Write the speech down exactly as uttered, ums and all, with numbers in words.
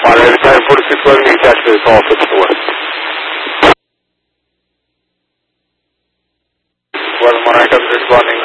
Pilot ten forty-six one, taxi call fifty-four. One Monarch responding